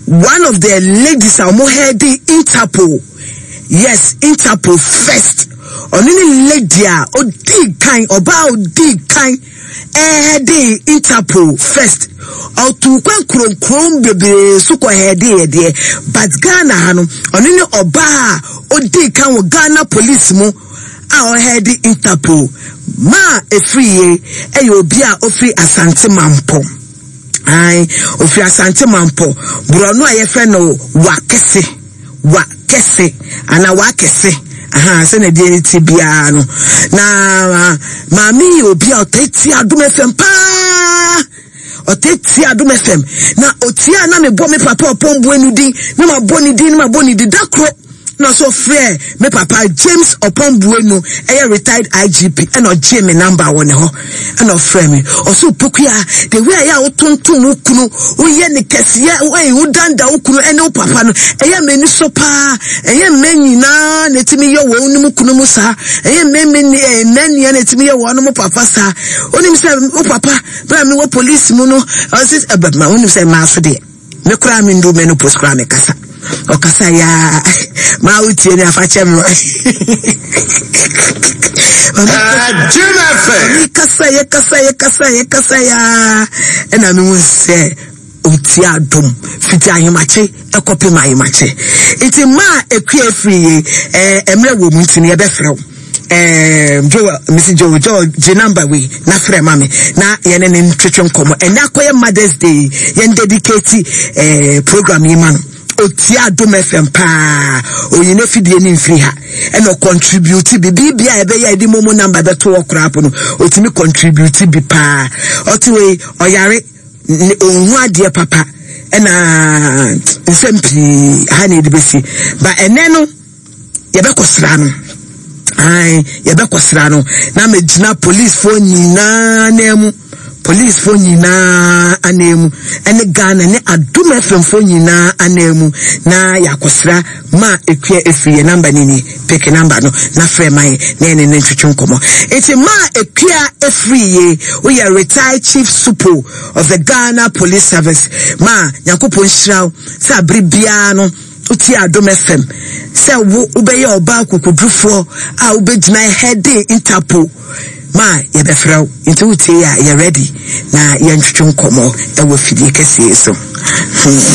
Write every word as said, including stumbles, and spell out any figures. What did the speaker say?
one of the ladies are more heading Interpol. Yes, Interpol first. Only lady a odi kind oba odi kind eh de Interpol first. Or to kwan kron kron bebe suko hede de but Ghana hano only oba odi kind wo Ghana police mo a head Interpol ma efriye e obi a ofri Asante Mampo. Ai ofri Asante Mampo bro no ayefe no wakese wakese ana wakese aha se na die ti bia no na mami obi a oteti Adom F M pa oteti Adom F M na otia na me bo me papa opombo enu din me ma bo ni din me ma bo ni di dakro no so free me papa James Opombuenu eh retired I G P and or Jimmy number one ho and of free me also pokuya the way ya otonton ukunu uye ne kese we udanda ukunu ene papa no eh meni so pa eh meni na netimi ye wo onimu kunu musa eh meni eh meni na netimi ye wo onimu papa sa onim se o papa bra me wo police mu no o sis ebema onim se ma so de me kura me ndu me no post kura me kasa okasa ya ma utie ni afachem Junafe kasa ya kasa ya kasa ya kasa ya ena me wose utie Adom fiti ahimache ekopi ma ahimache iti ma ekue free eh emre wo mu ntini e be frew eh Joe Missus Joe Joe G number we na frɛ mame na ye ne ntwetwe nkomo ena akoye Mother's Day ye dedicate eh program yi ma no otia Adom F M pa oyine fidie ni mfiri ha eno contribute bi bibia ebe ya di momo number beto okra apo no otimi contribute bi pa otiwe oyare onhu ade papa ena nsempi ha na edibesi ba ene no ye be kosra no ai ye be kosra no na megina police fo nyina na mu police fo nyina anemu ene Ghana ne Adom F M fo nyina anemu na yakosra ma ekue efie number nini pick number no na frɛ mai na ene ne ntwetwe nkomo eti ma ekua efriye we are retired chief supo of the Ghana Police Service ma yakopon hiraw sa bribia no uti Adom F M se wo ubeye oba kokudrufo a ubegina head Interpol ma ye be frɛw nti uti ya ye ready na ye ntwetwe nkomo e wo fidie kese so